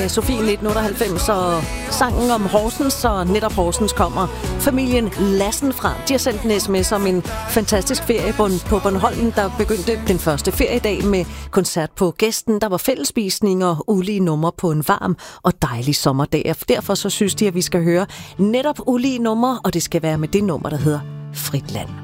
Sofie 1998 og sangen om Horsens, og netop Horsens kommer familien Lassen fra. De har sendt en sms om en fantastisk ferie på Bornholm, der begyndte den første feriedag med koncert på Gæsten. Der var fællesspisning og ulige numre på en varm og dejlig sommerdag. Derfor så synes de, at vi skal høre netop ulige numre, og det skal være med det nummer, der hedder Frit Land.